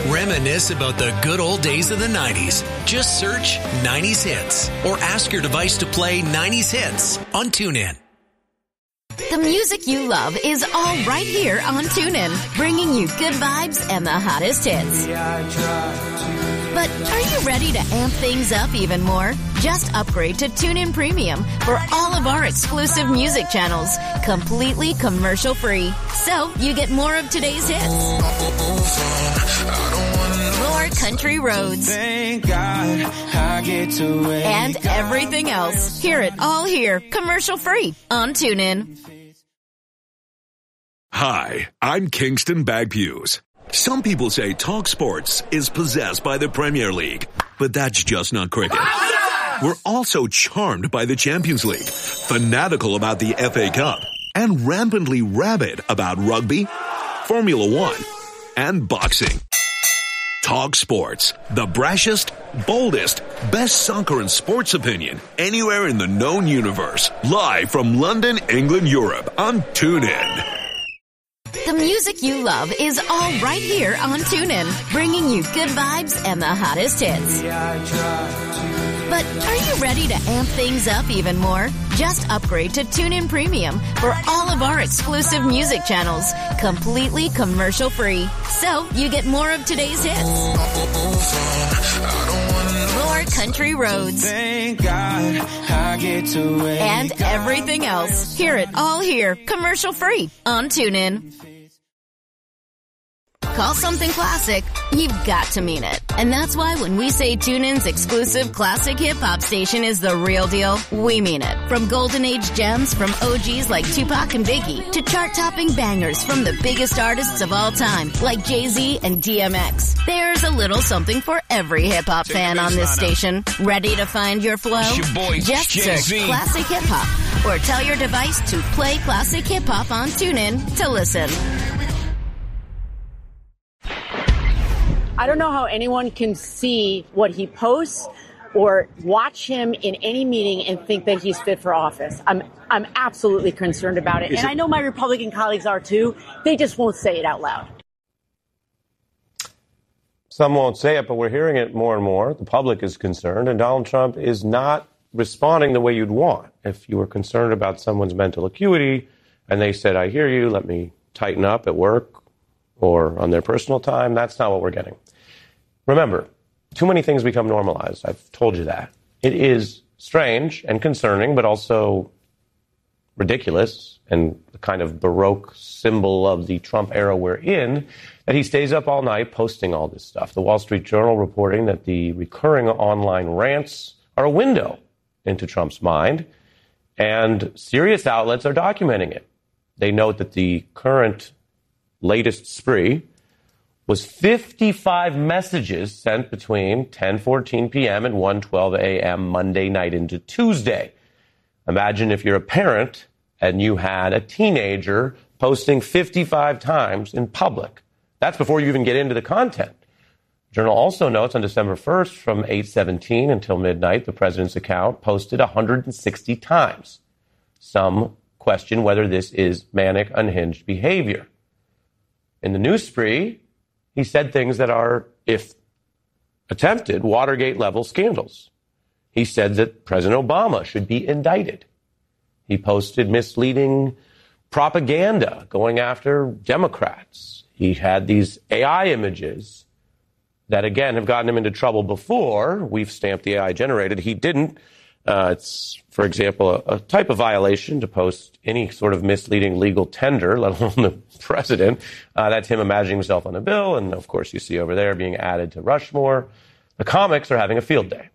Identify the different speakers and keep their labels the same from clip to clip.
Speaker 1: Reminisce about the good old days of the 90s. Just search 90s Hits or ask your device to play 90s Hits on TuneIn.
Speaker 2: The music you love is all right here on TuneIn, bringing you good vibes and the hottest hits. But are you ready to amp things up even more? Just upgrade to TuneIn Premium for all of our exclusive music channels, completely commercial-free. So you get more of today's hits, more country roads,
Speaker 3: Thank God I get to
Speaker 2: and everything else. Hear it all here, commercial-free on TuneIn.
Speaker 4: Hi, I'm Kingston Bagpues. Some people say Talk Sports is possessed by the Premier League, but that's just not cricket. We're also charmed by the Champions League, fanatical about the FA Cup, and rampantly rabid about rugby, Formula One, and boxing. Talk Sports, the brashest, boldest, best soccer and sports opinion anywhere in the known universe. Live from London, England, Europe on TuneIn.
Speaker 2: The music you love is all right here on TuneIn, bringing you good vibes and the hottest hits. But are you ready to amp things up even more? Just upgrade to TuneIn Premium for all of our exclusive music channels, completely commercial-free. So you get more of today's hits, more country roads,
Speaker 3: Thank God I get to
Speaker 2: and everything else. Hear it all here, commercial-free on TuneIn. Call something classic, you've got to mean it. And that's why when we say TuneIn's exclusive classic hip-hop station is the real deal, we mean it. From golden age gems from OGs like Tupac and Biggie to chart-topping bangers from the biggest artists of all time like Jay-Z and DMX. There's a little something for every hip-hop fan on this station. Ready to find your flow? Just search classic hip-hop or tell your device to play classic hip-hop on TuneIn to listen.
Speaker 5: I don't know how anyone can see what he posts or watch him in any meeting and think that he's fit for office. I'm absolutely concerned about it. And I know my Republican colleagues are too. They just won't say it out loud.
Speaker 6: Some won't say it, but we're hearing it more and more. The public is concerned, and Donald Trump is not responding the way you'd want. If you were concerned about someone's mental acuity and they said, I hear you, let me tighten up at work or on their personal time, that's not what we're getting. Remember, too many things become normalized. I've told you that. It is strange and concerning, but also ridiculous and the kind of Baroque symbol of the Trump era we're in, that he stays up all night posting all this stuff. The Wall Street Journal reporting that the recurring online rants are a window into Trump's mind, and serious outlets are documenting it. They note that the current latest spree was 55 messages sent between 10:14 p.m. and 1:12 a.m. Monday night into Tuesday. Imagine if you're a parent and you had a teenager posting 55 times in public. That's before you even get into the content. The Journal also notes on December 1st from 8:17 until midnight, the president's account posted 160 times. Some question whether this is manic, unhinged behavior. In the news spree, he said things that are, if attempted, Watergate-level scandals. He said that President Obama should be indicted. He posted misleading propaganda going after Democrats. He had these AI images that, again, have gotten him into trouble before. We've stamped the AI generated. He didn't. It's, for example, a type of violation to post any sort of misleading legal tender, let alone the president. That's him imagining himself on a bill. And, of course, you see over there being added to Rushmore. The comics are having a field day.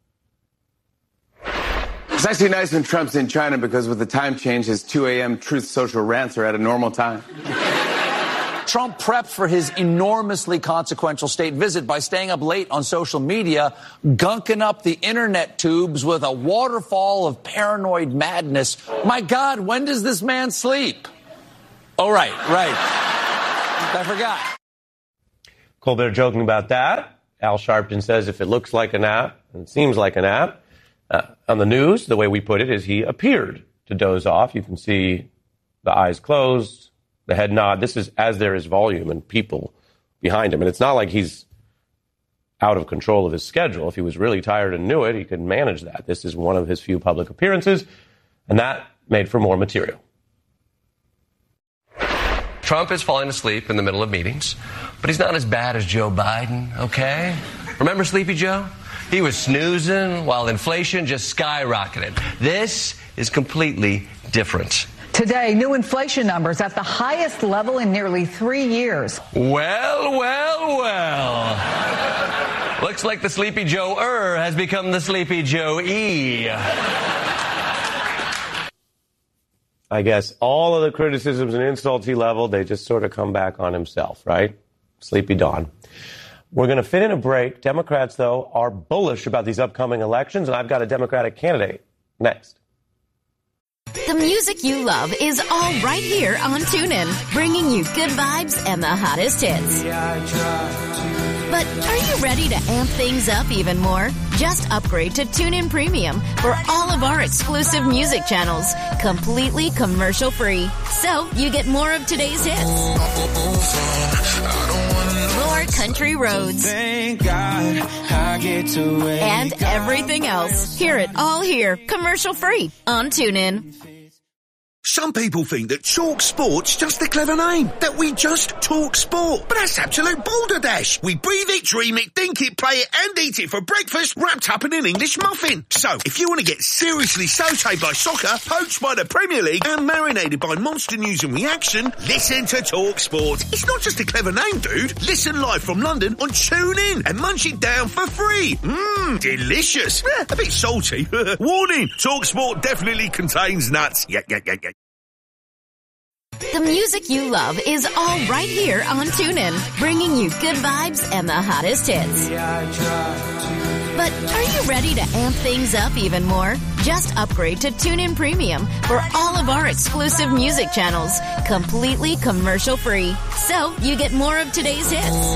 Speaker 7: It's actually nice when Trump's in China because with the time change, his 2 a.m. Truth Social rants are at a normal time.
Speaker 8: Trump prepped for his enormously consequential state visit by staying up late on social media, gunking up the internet tubes with a waterfall of paranoid madness. My God, when does this man sleep? Oh, right. I forgot.
Speaker 6: Colbert joking about that. Al Sharpton says if it looks like a nap and it seems like a nap, on the news, the way we put it is he appeared to doze off. You can see the eyes closed, the head nod. This is as there is volume and people behind him. And it's not like he's out of control of his schedule. If he was really tired and knew it, he could manage that. This is one of his few public appearances, and that made for more material.
Speaker 9: Trump is falling asleep in the middle of meetings, but he's not as bad as Joe Biden, okay? Remember Sleepy Joe? He was snoozing while inflation just skyrocketed. This is completely different.
Speaker 10: Today, new inflation numbers at the highest level in nearly 3 years.
Speaker 9: Well. Looks like the Sleepy Joe-er has become the Sleepy Joe-e.
Speaker 6: I guess all of the criticisms and insults he leveled, they just sort of come back on himself, right? Sleepy Don. We're going to fit in a break. Democrats, though, are bullish about these upcoming elections, and I've got a Democratic candidate next.
Speaker 2: The music you love is all right here on TuneIn, bringing you good vibes and the hottest hits. But are you ready to amp things up even more? Just upgrade to TuneIn Premium for all of our exclusive music channels, completely commercial-free. So you get more of today's hits. More country roads.
Speaker 3: Thank God I get to wake
Speaker 2: and everything else. Hear it all here, commercial-free on TuneIn.
Speaker 11: Some people think that Talk Sport's just a clever name, that we just talk sport. But that's absolute balderdash. We breathe it, dream it, think it, play it, and eat it for breakfast, wrapped up in an English muffin. So, if you want to get seriously sautéed by soccer, poached by the Premier League, and marinated by monster news and reaction, listen to Talk Sport. It's not just a clever name, dude. Listen live from London on TuneIn and munch it down for free. Delicious. A bit salty. Warning, Talk Sport definitely contains nuts. Yeah.
Speaker 2: The music you love is all right here on TuneIn, bringing you good vibes and the hottest hits. But are you ready to amp things up even more? Just upgrade to TuneIn Premium for all of our exclusive music channels, completely commercial-free. So you get more of today's hits.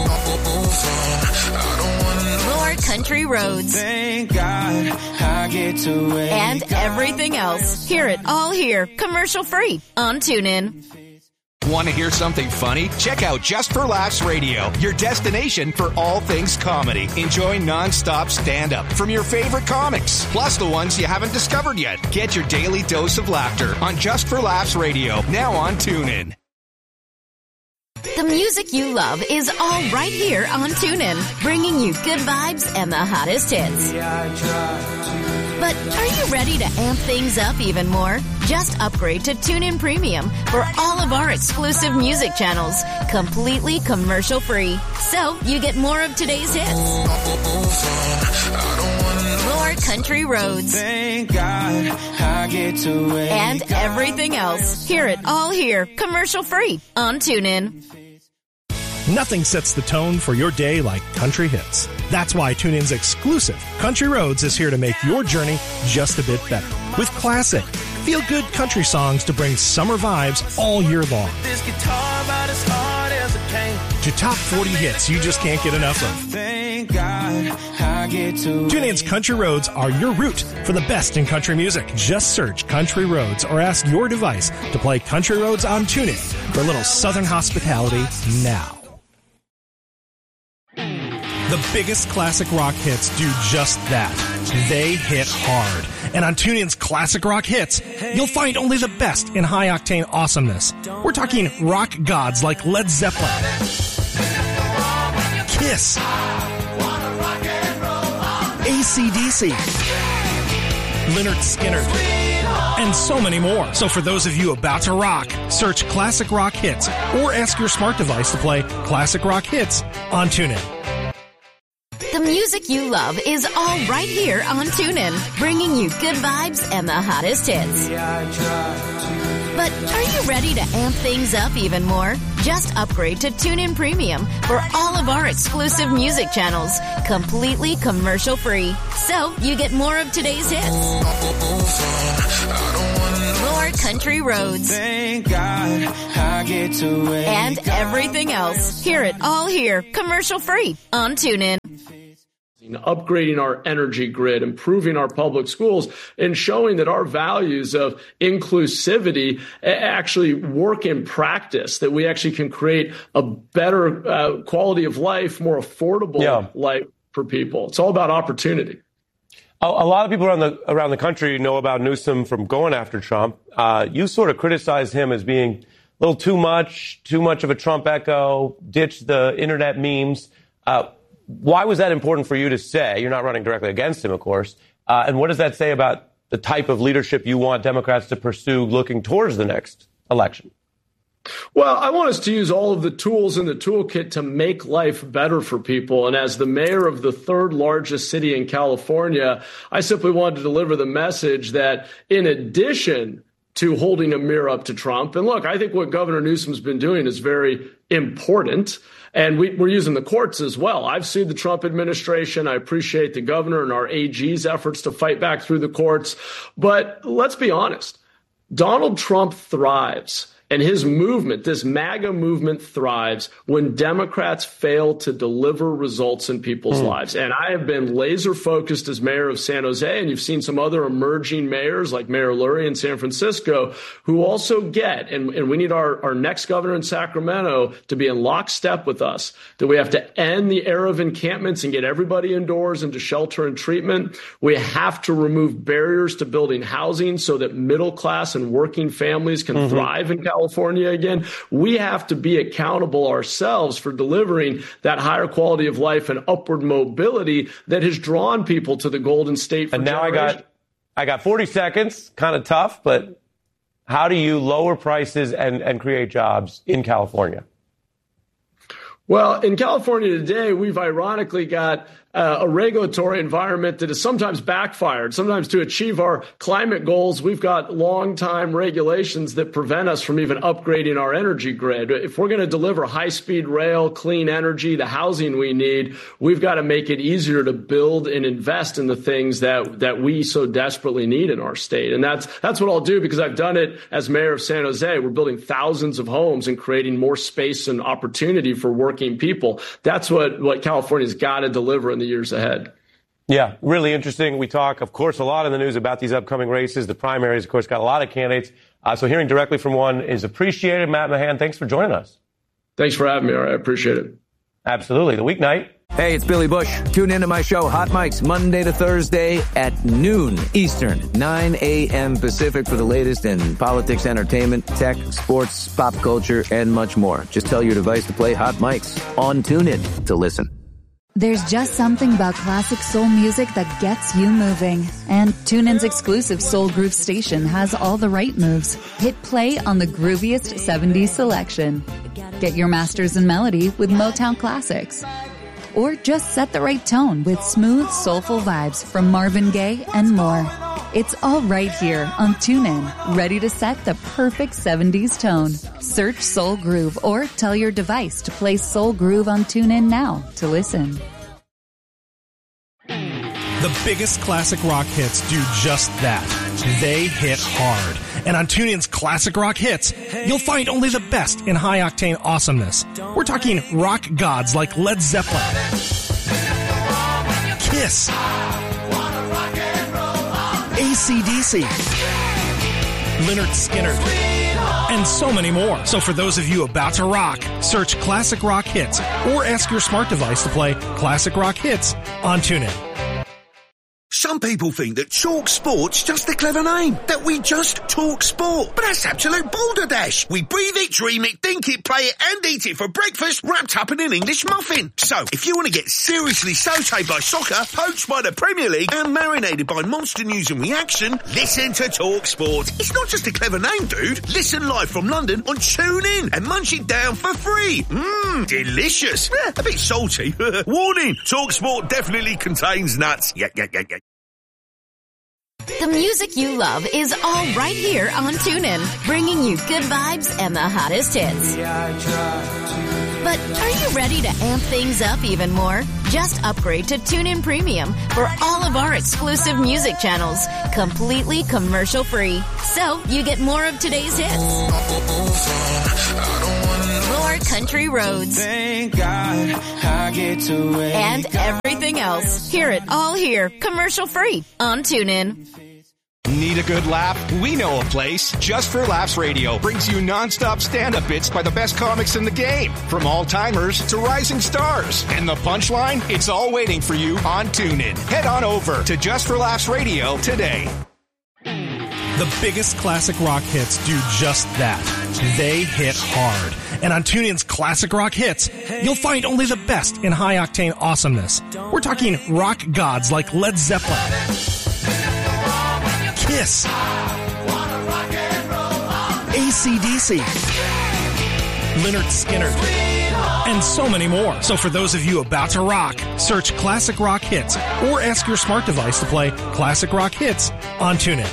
Speaker 2: More country roads.
Speaker 3: Thank God I get to wake
Speaker 2: and everything else. Hear it all here, commercial-free on TuneIn.
Speaker 12: Want to hear something funny? Check out Just for Laughs Radio, your destination for all things comedy. Enjoy non-stop stand-up from your favorite comics, plus the ones you haven't discovered yet. Get your daily dose of laughter on Just for Laughs Radio, now on TuneIn.
Speaker 2: The music you love is all right here on TuneIn, bringing you good vibes and the hottest hits. But are you ready to amp things up even more? Just upgrade to TuneIn Premium for all of our exclusive music channels, completely commercial-free. So you get more of today's hits. More country roads.
Speaker 3: Thank God I get to wake
Speaker 2: and everything else. Hear it all here, commercial-free on TuneIn.
Speaker 13: Nothing sets the tone for your day like country hits. That's why TuneIn's exclusive Country Roads is here to make your journey just a bit better. With classic, feel-good country songs to bring summer vibes all year long.
Speaker 3: This guitar about as hard as it came.
Speaker 13: To top 40 hits you just can't get enough of.
Speaker 3: Thank God I get to
Speaker 13: TuneIn's Country Roads are your route for the best in country music. Just search Country Roads or ask your device to play Country Roads on TuneIn for a little southern hospitality now. The biggest classic rock hits do just that. They hit hard. And on TuneIn's Classic Rock Hits, you'll find only the best in high-octane awesomeness. We're talking rock gods like Led Zeppelin, Kiss, AC/DC, Lynyrd Skynyrd, and so many more. So for those of you about to rock, search Classic Rock Hits or ask your smart device to play Classic Rock Hits on TuneIn.
Speaker 2: The music you love is all right here on TuneIn, bringing you good vibes and the hottest hits. But are you ready to amp things up even more? Just upgrade to TuneIn Premium for all of our exclusive music channels, completely commercial-free. So you get more of today's hits. More country roads.
Speaker 3: Thank God I get to wake
Speaker 2: and everything else. Hear it all here, commercial-free on TuneIn.
Speaker 14: upgrading our energy grid, improving our public schools, and showing that our values of inclusivity actually work in practice, that we actually can create a better quality of life, more affordable life for people. It's all about opportunity.
Speaker 6: A lot of people around the country know about Newsom from going after Trump. You sort of criticized him as being a little too much of a Trump echo, ditch the internet memes. Why was that important for you to say? You're not running directly against him, of course. And what does that say about the type of leadership you want Democrats to pursue looking towards the next election?
Speaker 14: Well, I want us to use all of the tools in the toolkit to make life better for people. And as the mayor of the third largest city in California, I simply wanted to deliver the message that in addition to holding a mirror up to Trump, and look, I think what Governor Newsom's been doing is very important. And we're using the courts as well. I've sued the Trump administration. I appreciate the governor and our AG's efforts to fight back through the courts. But let's be honest. Donald Trump thrives. And his movement, this MAGA movement, thrives when Democrats fail to deliver results in people's lives. And I have been laser focused as mayor of San Jose, and you've seen some other emerging mayors like Mayor Lurie in San Francisco who also get, and we need our next governor in Sacramento to be in lockstep with us, that we have to end the era of encampments and get everybody indoors into shelter and treatment. We have to remove barriers to building housing so that middle class and working families can thrive in California again. We have to be accountable ourselves for delivering that higher quality of life and upward mobility that has drawn people to the Golden State for generations.
Speaker 6: And now I got 40 seconds, kind of tough, but how do you lower prices and create jobs in California?
Speaker 14: Well, in California today, we've ironically got a regulatory environment that has sometimes backfired. Sometimes to achieve our climate goals, we've got long-time regulations that prevent us from even upgrading our energy grid. If we're going to deliver high-speed rail, clean energy, the housing we need, we've got to make it easier to build and invest in the things that we so desperately need in our state. And that's what I'll do because I've done it as mayor of San Jose. We're building thousands of homes and creating more space and opportunity for working people. That's what California's got to deliver in the years ahead.
Speaker 6: Yeah, really interesting. We talk, of course, a lot in the news about these upcoming races. The primaries, of course, got a lot of candidates. So hearing directly from one is appreciated. Matt Mahan, thanks for joining us.
Speaker 14: Thanks for having me. I appreciate it.
Speaker 6: Absolutely. The weeknight.
Speaker 15: Hey, it's Billy Bush. Tune into my show, Hot Mics, Monday to Thursday at noon Eastern, 9 a.m. Pacific for the latest in politics, entertainment, tech, sports, pop culture, and much more. Just tell your device to play Hot Mics on TuneIn to listen.
Speaker 16: There's just something about classic soul music that gets you moving. And TuneIn's exclusive Soul Groove station has all the right moves. Hit play on the grooviest 70s selection. Get your masters in melody with Motown classics. Or just set the right tone with smooth, soulful vibes from Marvin Gaye and more. It's all right here on TuneIn, ready to set the perfect 70s tone. Search Soul Groove or tell your device to play Soul Groove on TuneIn now to listen.
Speaker 13: The biggest classic rock hits do just that. They hit hard. And on TuneIn's Classic Rock Hits, you'll find only the best in high-octane awesomeness. We're talking rock gods like Led Zeppelin, Kiss, AC/DC, Lynyrd Skynyrd, and so many more. So for those of you about to rock, search Classic Rock Hits or ask your smart device to play Classic Rock Hits on TuneIn.
Speaker 11: Some people think that Talk Sport's just a clever name, that we just talk sport. But that's absolute balderdash. We breathe it, dream it, think it, play it, and eat it for breakfast wrapped up in an English muffin. So, if you want to get seriously sautéed by soccer, poached by the Premier League, and marinated by monster news and reaction, listen to Talk Sport. It's not just a clever name, dude. Listen live from London on TuneIn and munch it down for free. Delicious. A bit salty. Warning, Talk Sport definitely contains nuts. Yeah.
Speaker 2: The music you love is all right here on TuneIn, bringing you good vibes and the hottest hits. But are you ready to amp things up even more? Just upgrade to TuneIn Premium for all of our exclusive music channels, completely commercial-free. So you get more of today's hits, more country roads,
Speaker 3: Thank God I get to wake
Speaker 2: And everything else. Hear it all here, commercial free on TuneIn.
Speaker 12: Need a good laugh? We know a place. Just for Laughs Radio brings you nonstop stand-up bits by the best comics in the game. From all-timers to rising stars. And the punchline? It's all waiting for you on TuneIn. Head on over to Just for Laughs Radio today.
Speaker 13: The biggest classic rock hits do just that. They hit hard. And on TuneIn's Classic Rock Hits, you'll find only the best in high-octane awesomeness. We're talking rock gods like Led Zeppelin, Kiss, AC/DC, Lynyrd Skynyrd, and so many more. So for those of you about to rock, search Classic Rock Hits or ask your smart device to play Classic Rock Hits on TuneIn.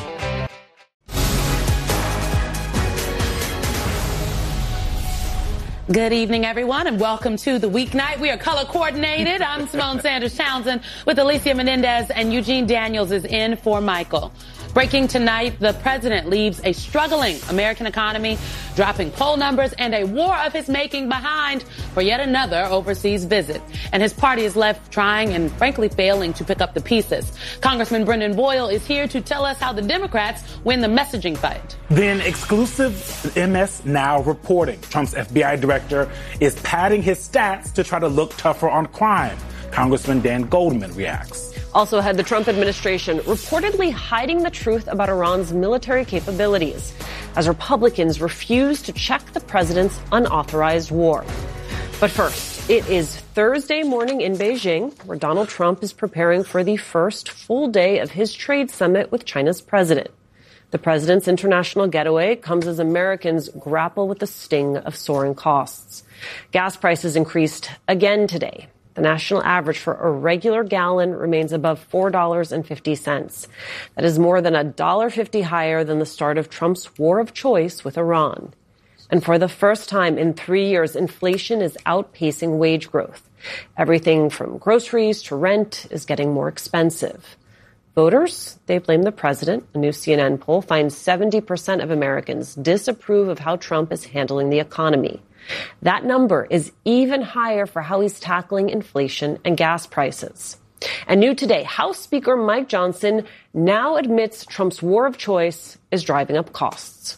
Speaker 17: Good evening, everyone, and welcome to the weeknight. We are color coordinated. I'm Simone Sanders Townsend with Alicia Menendez, and Eugene Daniels is in for Michael. Breaking tonight, the president leaves a struggling American economy, dropping poll numbers and a war of his making behind for yet another overseas visit. And his party is left trying and frankly failing to pick up the pieces. Congressman Brendan Boyle is here to tell us how the Democrats win the messaging fight.
Speaker 18: Then exclusive MS Now reporting. Trump's FBI director is padding his stats to try to look tougher on crime. Congressman Dan Goldman reacts.
Speaker 19: Also had the Trump administration reportedly hiding the truth about Iran's military capabilities as Republicans refuse to check the president's unauthorized war. But first, it is Thursday morning in Beijing, where Donald Trump is preparing for the first full day of his trade summit with China's president. The president's international getaway comes as Americans grapple with the sting of soaring costs. Gas prices increased again today. The national average for a regular gallon remains above $4.50. That is more than $1.50 higher than the start of Trump's war of choice with Iran. And for the first time in 3 years, inflation is outpacing wage growth. Everything from groceries to rent is getting more expensive. Voters, they blame the president. A new CNN poll finds 70% of Americans disapprove of how Trump is handling the economy. That number is even higher for how he's tackling inflation and gas prices. And new today, House Speaker Mike Johnson now admits Trump's war of choice is driving up costs.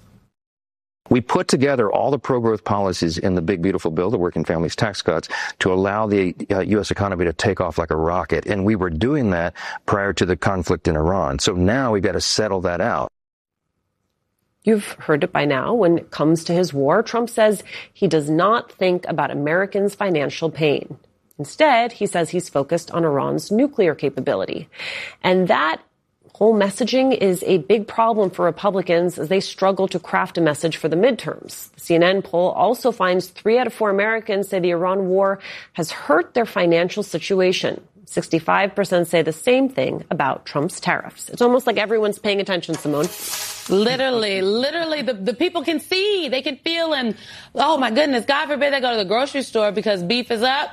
Speaker 20: We put together all the pro-growth policies in the big, beautiful bill, the Working Families Tax Cuts, to allow the U.S. economy to take off like a rocket. And we were doing that prior to the conflict in Iran. So now we've got to settle that out.
Speaker 19: You've heard it by now. When it comes to his war, Trump says he does not think about Americans' financial pain. Instead, he says he's focused on Iran's nuclear capability. And that whole messaging is a big problem for Republicans as they struggle to craft a message for the midterms. The CNN poll also finds 3 out of 4 Americans say the Iran war has hurt their financial situation. 65% say the same thing about Trump's tariffs. It's almost like everyone's paying attention, Simone.
Speaker 17: Literally, the people can see, they can feel, and oh my goodness, God forbid they go to the grocery store because beef is up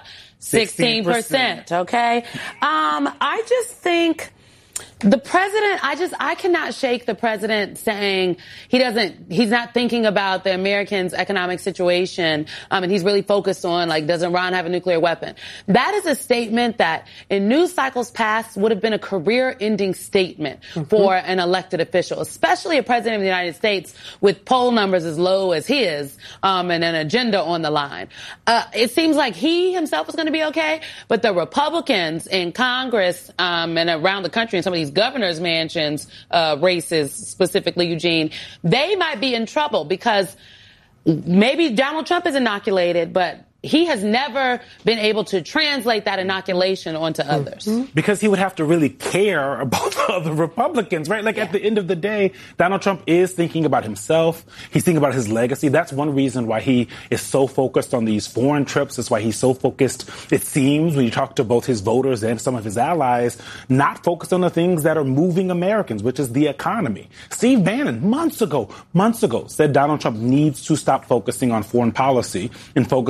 Speaker 17: 16%. Okay. I just think the president, I cannot shake the president saying he's not thinking about the Americans' economic situation, and he's really focused on, like, does Iran have a nuclear weapon? That is a statement that in news cycles past would have been a career-ending statement for an elected official, especially a president of the United States with poll numbers as low as his, and an agenda on the line. It seems like he himself is going to be okay, but the Republicans in Congress, and around the country in some of these governor's mansions, races, specifically Eugene, they might be in trouble because maybe Donald Trump is inoculated, but he has never been able to translate that inoculation onto others.
Speaker 18: Because he would have to really care about the other Republicans, right? Like, at the end of the day, Donald Trump is thinking about himself. He's thinking about his legacy. That's one reason why he is so focused on these foreign trips. That's why he's so focused, it seems, when you talk to both his voters and some of his allies, not focused on the things that are moving Americans, which is the economy. Steve Bannon, months ago, said Donald Trump needs to stop focusing on foreign policy and focus on domestic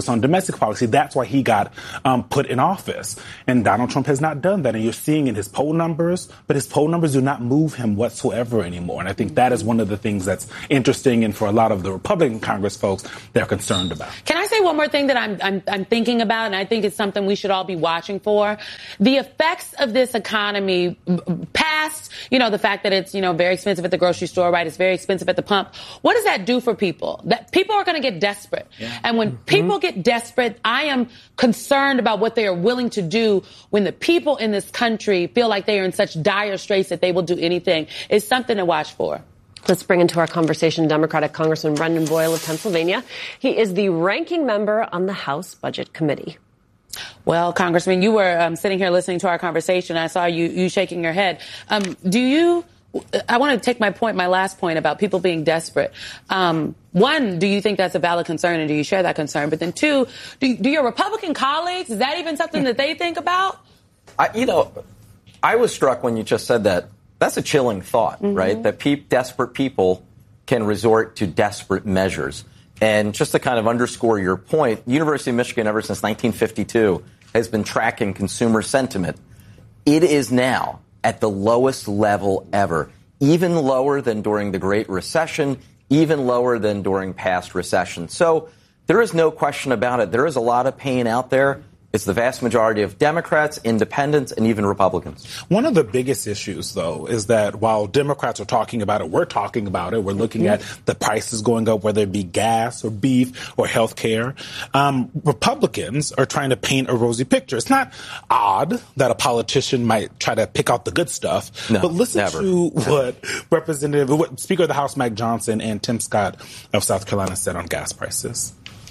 Speaker 18: domestic policy. That's why he got put in office. And Donald Trump has not done that. And you're seeing in his poll numbers, but his poll numbers do not move him whatsoever anymore. And I think that is one of the things that's interesting, and for a lot of the Republican Congress folks, they're concerned about.
Speaker 17: Can I say one more thing that I'm thinking about, and I think it's something we should all be watching for? The effects of this economy past, the fact that it's, very expensive at the grocery store, right? It's very expensive at the pump. What does that do for people? That people are going to get desperate. Yeah. And when people get desperate, I am concerned about what they are willing to do when the people in this country feel like they are in such dire straits that they will do anything. It's something to watch for.
Speaker 19: Let's bring into our conversation Democratic Congressman Brendan Boyle of Pennsylvania. He is the ranking member on the House Budget Committee.
Speaker 17: Well, Congressman, you were sitting here listening to our conversation. I saw you shaking your head. I want to take my last point about people being desperate. One, do you think that's a valid concern, and do you share that concern? But then two, do your Republican colleagues, is that even something that they think about?
Speaker 21: I was struck when you just said that. That's a chilling thought, right? That desperate people can resort to desperate measures. And just to kind of underscore your point, University of Michigan, ever since 1952, has been tracking consumer sentiment. It is now at the lowest level ever, even lower than during the Great Recession, even lower than during past recessions. So there is no question about it. There is a lot of pain out there. It's the vast majority of Democrats, independents, and even Republicans.
Speaker 18: One of the biggest issues, though, is that while Democrats are talking about it, we're talking about it. We're looking at the prices going up, whether it be gas or beef or health care. Republicans are trying to paint a rosy picture. It's not odd that a politician might try to pick out the good stuff. No, but listen to what Speaker of the House Mike Johnson and Tim Scott of South Carolina said on gas prices.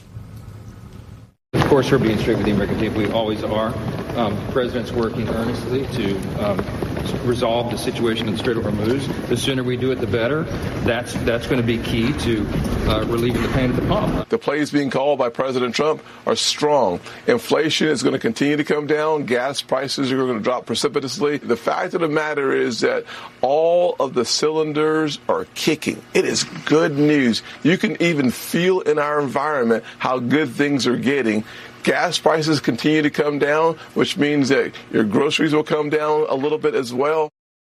Speaker 22: Of course, we're being straight with the American people. We always are. The president's working earnestly to resolve the situation in the Strait of Hormuz. The sooner we do it, the better. That's going to be key to relieving the pain at the pump.
Speaker 23: The plays being called by President Trump are strong. Inflation is going to continue to come down. Gas prices are going to drop precipitously. The fact of the matter is that all of the cylinders are kicking. It is good news. You can even feel in our environment how good things are getting. Gas prices continue to come down, which means that your groceries will come down a little bit as well.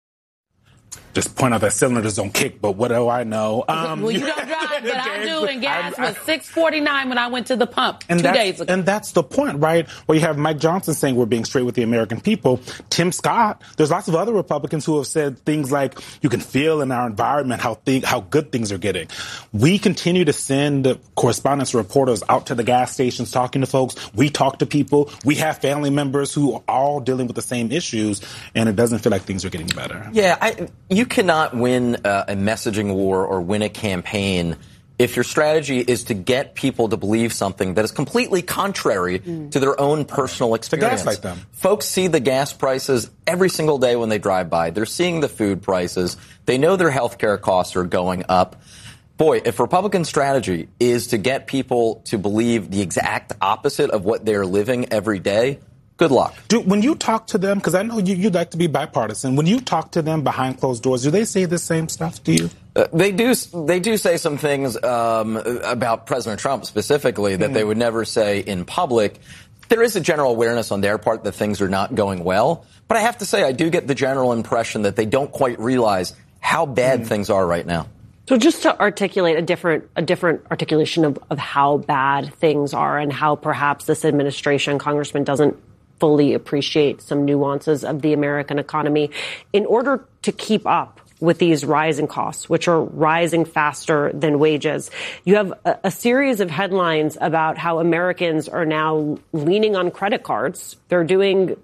Speaker 18: Just point out that cylinders don't kick, but what do I know?
Speaker 17: Well, you don't drive, but I do, and gas was $6.49 when I went to the pump 2 days ago.
Speaker 18: And that's the point, right? Where you have Mike Johnson saying we're being straight with the American people. Tim Scott, there's lots of other Republicans who have said things like, you can feel in our environment how good things are getting. We continue to send correspondents, reporters out to the gas stations talking to folks. We talk to people. We have family members who are all dealing with the same issues, and it doesn't feel like things are getting better.
Speaker 21: Yeah, you cannot win a messaging war or win a campaign if your strategy is to get people to believe something that is completely contrary to their own personal experience.
Speaker 18: To gaslight them.
Speaker 21: Folks see the gas prices every single day when they drive by. They're seeing the food prices. They know their health care costs are going up. Boy, if Republican strategy is to get people to believe the exact opposite of what they're living every day, good luck.
Speaker 18: When you talk to them, because I know you'd like to be bipartisan, when you talk to them behind closed doors, do they say the same stuff to you?
Speaker 21: They do say some things about President Trump specifically that they would never say in public. There is a general awareness on their part that things are not going well. But I have to say, I do get the general impression that they don't quite realize how bad things are right now.
Speaker 19: So just to articulate a different articulation of how bad things are and how perhaps this administration, Congressman, doesn't fully appreciate some nuances of the American economy. In order to keep up with these rising costs, which are rising faster than wages, you have a series of headlines about how Americans are now leaning on credit cards. They're doing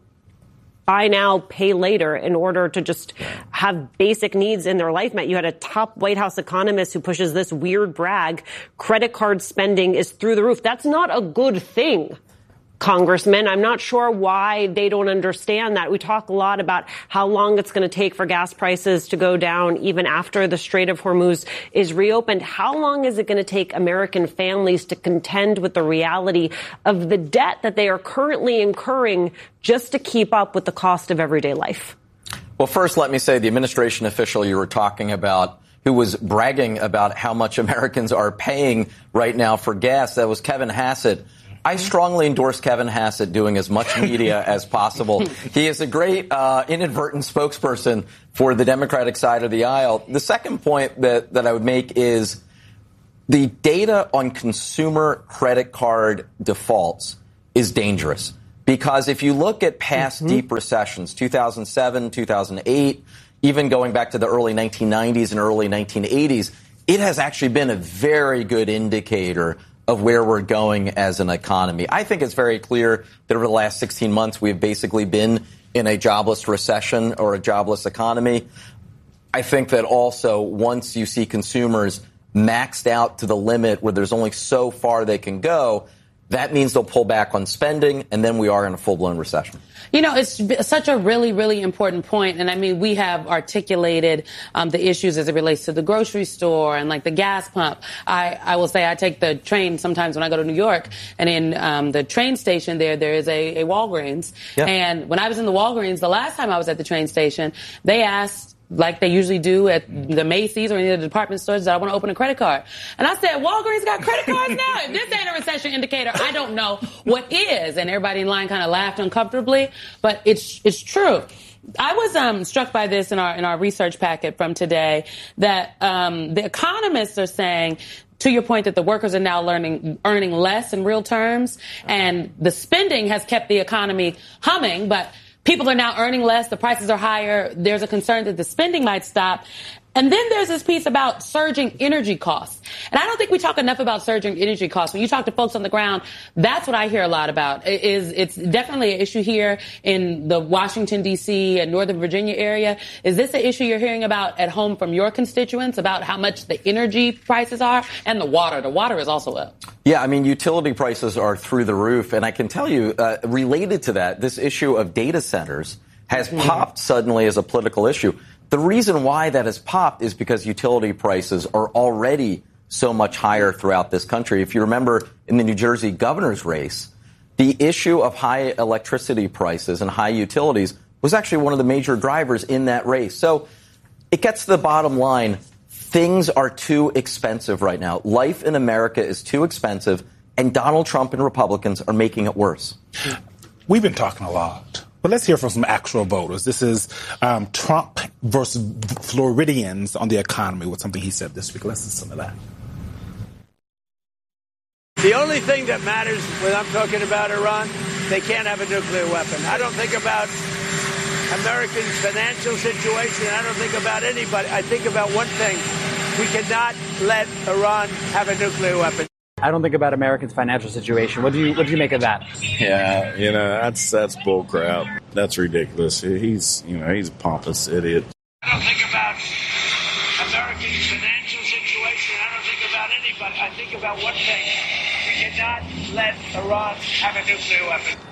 Speaker 19: buy now, pay later in order to just have basic needs in their life met. You had a top White House economist who pushes this weird brag. Credit card spending is through the roof. That's not a good thing, Congressman. I'm not sure why they don't understand that. We talk a lot about how long it's going to take for gas prices to go down even after the Strait of Hormuz is reopened. How long is it going to take American families to contend with the reality of the debt that they are currently incurring just to keep up with the cost of everyday life?
Speaker 21: Well, first, let me say the administration official you were talking about who was bragging about how much Americans are paying right now for gas, that was Kevin Hassett, I strongly endorse Kevin Hassett doing as much media as possible. He is a great inadvertent spokesperson for the Democratic side of the aisle. The second point that I would make is the data on consumer credit card defaults is dangerous. Because if you look at past deep recessions, 2007, 2008, even going back to the early 1990s and early 1980s, it has actually been a very good indicator of where we're going as an economy. I think it's very clear that over the last 16 months, we have basically been in a jobless recession or a jobless economy. I think that also once you see consumers maxed out to the limit where there's only so far they can go, that means they'll pull back on spending, and then we are in a full-blown recession.
Speaker 17: You know, it's such a really, really important point. And I mean, we have articulated the issues as it relates to the grocery store and like the gas pump. I will say I take the train sometimes when I go to New York, and in the train station there is a Walgreens. Yeah. And when I was in the Walgreens, the last time I was at the train station, they asked, like they usually do at the Macy's or any of the department stores, that I want to open a credit card. And I said, Walgreens got credit cards now? If this ain't a recession indicator, I don't know what is. And everybody in line kind of laughed uncomfortably, but it's true. I was struck by this in our research packet from today that the economists are saying, to your point, that the workers are now earning less in real terms, and the spending has kept the economy humming, but people are now earning less. The prices are higher. There's a concern that the spending might stop. And then there's this piece about surging energy costs. And I don't think we talk enough about surging energy costs. When you talk to folks on the ground, that's what I hear a lot about. It's definitely an issue here in the Washington, D.C. and Northern Virginia area. Is this an issue you're hearing about at home from your constituents, about how much the energy prices are? And the water. The water is also up.
Speaker 21: Yeah, I mean, utility prices are through the roof. And I can tell you, related to that, this issue of data centers has popped suddenly as a political issue. The reason why that has popped is because utility prices are already so much higher throughout this country. If you remember in the New Jersey governor's race, the issue of high electricity prices and high utilities was actually one of the major drivers in that race. So it gets to the bottom line. Things are too expensive right now. Life in America is too expensive, and Donald Trump and Republicans are making it worse.
Speaker 18: We've been talking a lot. But let's hear from some actual voters. This is Trump versus Floridians on the economy with something he said this week. Let's listen to that.
Speaker 1: The only thing that matters when I'm talking about Iran, they can't have a nuclear weapon. I don't think about Americans' financial situation. I don't think about anybody. I think about one thing. We cannot let Iran have a nuclear weapon.
Speaker 4: I don't think about Americans' financial situation. What do you make of that?
Speaker 5: Yeah, that's bull crap. That's ridiculous. He's a pompous idiot.
Speaker 1: I don't think about Americans' financial situation. I don't think about anybody. I think about one thing. We cannot let Iran have a nuclear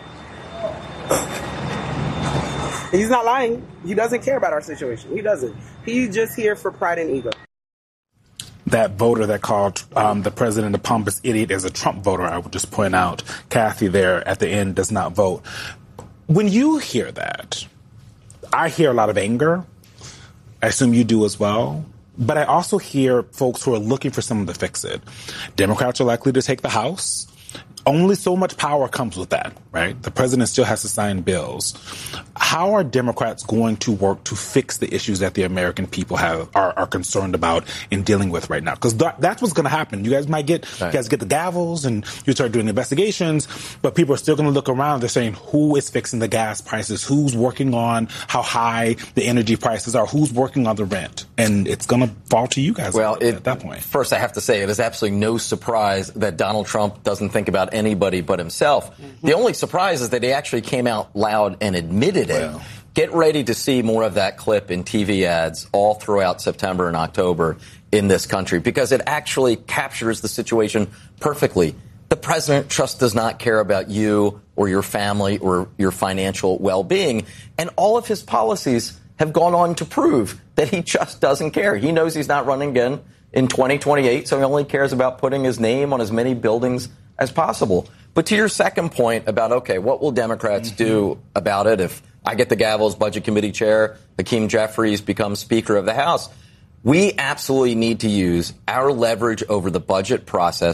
Speaker 1: weapon.
Speaker 24: He's not lying. He doesn't care about our situation. He doesn't. He's just here for pride and ego.
Speaker 18: That voter that called the president a pompous idiot is a Trump voter, I would just point out. Kathy there at the end does not vote. When you hear that, I hear a lot of anger. I assume you do as well. But I also hear folks who are looking for someone to fix it. Democrats are likely to take the House. Only so much power comes with that, right? The president still has to sign bills. How are Democrats going to work to fix the issues that the American people are concerned about in dealing with right now? Because that's what's going to happen. You guys might get the gavels and you start doing investigations, but people are still going to look around. They're saying, who is fixing the gas prices? Who's working on how high the energy prices are? Who's working on the rent? And it's going to fall to you guys at that point.
Speaker 21: First, I have to say, it is absolutely no surprise that Donald Trump doesn't think about anybody but himself. Mm-hmm. The only surprise is that he actually came out loud and admitted it. Wow. Get ready to see more of that clip in TV ads all throughout September and October in this country, because it actually captures the situation perfectly. The president just does not care about you or your family or your financial well-being. And all of his policies have gone on to prove that he just doesn't care. He knows he's not running again in 2028, so he only cares about putting his name on as many buildings as possible. But to your second point about, okay, what will Democrats do about it if I get the gavel as Budget Committee Chair, Hakeem Jeffries becomes Speaker of the House? We absolutely need to use our leverage over the budget process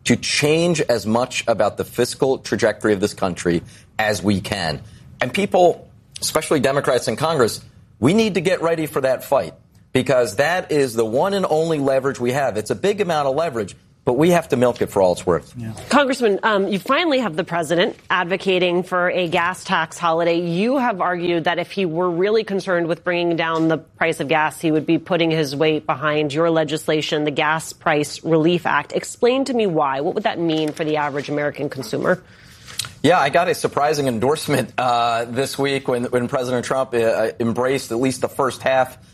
Speaker 21: to change as much about the fiscal trajectory of this country as we can. And people, especially Democrats in Congress, we need to get ready for that fight, because that is the one and only leverage we have. It's a big amount of leverage, but we have to milk it for all it's worth.
Speaker 19: Yeah. Congressman, you finally have the president advocating for a gas tax holiday. You have argued that if he were really concerned with bringing down the price of gas, he would be putting his weight behind your legislation, the Gas Price Relief Act. Explain to me why. What would that mean for the average American consumer?
Speaker 21: Yeah, I got a surprising endorsement this week when President Trump embraced at least the first half